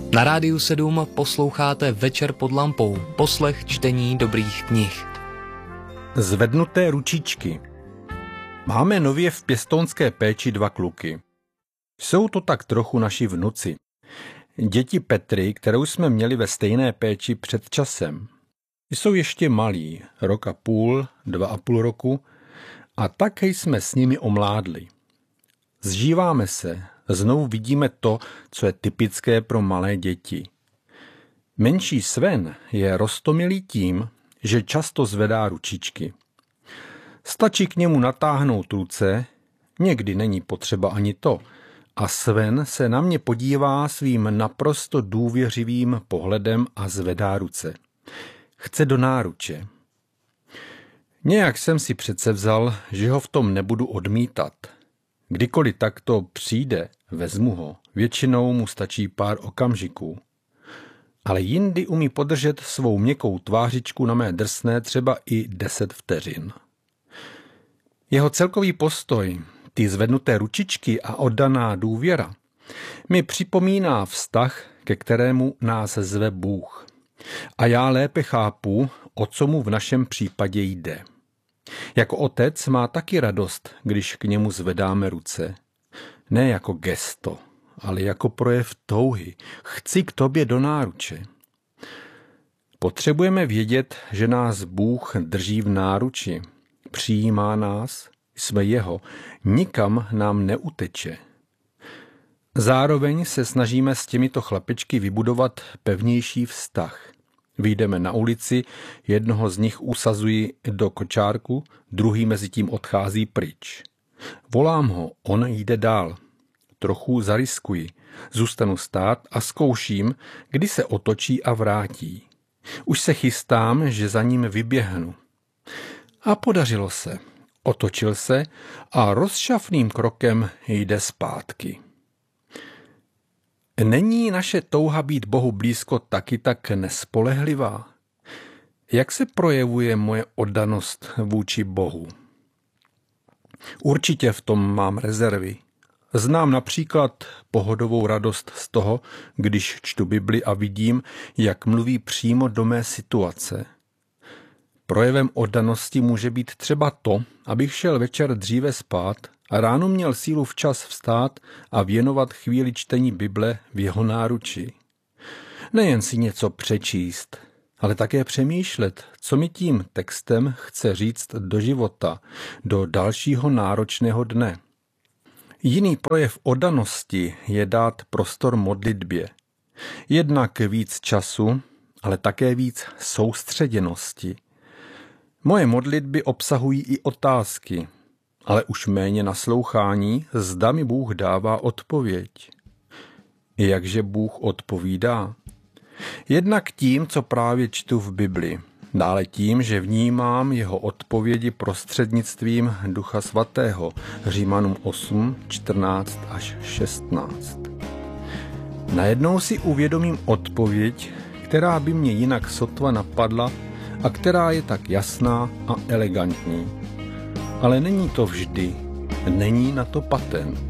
Na Rádiu 7 posloucháte Večer pod lampou, poslech čtení dobrých knih. Zvednuté ručičky. Máme nově v pěstounské péči 2 kluky. Jsou to tak trochu naši vnuci. Děti Petry, kterou jsme měli ve stejné péči před časem. Jsou ještě malí, 1,5 roku, 2,5 roku, a také jsme s nimi omládli. Zžíváme se, znovu vidíme to, co je typické pro malé děti. Menší Sven je roztomilý tím, že často zvedá ručičky. Stačí k němu natáhnout ruce, někdy není potřeba ani to, a Sven se na mě podívá svým naprosto důvěřivým pohledem a zvedá ruce. Chce do náruče. Nějak jsem si předsevzal, že ho v tom nebudu odmítat. Kdykoliv takto přijde, vezmu ho. Většinou mu stačí pár okamžiků. Ale jindy umí podržet svou měkkou tvářičku na mé drsné třeba i 10 vteřin. Jeho celkový postoj, ty zvednuté ručičky a oddaná důvěra, mi připomíná vztah, ke kterému nás zve Bůh. A já lépe chápu, o co mu v našem případě jde. Jako otec má taky radost, když k němu zvedáme ruce. Ne jako gesto, ale jako projev touhy. Chci k tobě do náruče. Potřebujeme vědět, že nás Bůh drží v náruči. Přijímá nás, jsme jeho, nikam nám neuteče. Zároveň se snažíme s těmito chlapečky vybudovat pevnější vztah. Vyjdeme na ulici, jednoho z nich usazuji do kočárku, druhý mezi tím odchází pryč. Volám ho, on jde dál. Trochu zariskuji, zůstanu stát a zkouším, kdy se otočí a vrátí. Už se chystám, že za ním vyběhnu. A podařilo se. Otočil se a rozšafným krokem jde zpátky. Není naše touha být Bohu blízko taky tak nespolehlivá? Jak se projevuje moje oddanost vůči Bohu? Určitě v tom mám rezervy. Znám například pohodovou radost z toho, když čtu Bibli a vidím, jak mluví přímo do mé situace. Projevem oddanosti může být třeba to, abych šel večer dříve spát a ráno měl sílu včas vstát a věnovat chvíli čtení Bible v jeho náruči. Nejen si něco přečíst, ale také přemýšlet, co mi tím textem chce říct do života, do dalšího náročného dne. Jiný projev oddanosti je dát prostor modlitbě. Jednak víc času, ale také víc soustředěnosti. Moje modlitby obsahují i otázky, ale už méně naslouchání, zda mi Bůh dává odpověď. Jakže Bůh odpovídá? Jednak tím, co právě čtu v Bibli, dále tím, že vnímám jeho odpovědi prostřednictvím Ducha Svatého, Římanům 8, 14 až 16. Najednou si uvědomím odpověď, která by mě jinak sotva napadla a která je tak jasná a elegantní. Ale není to vždy, není na to patent.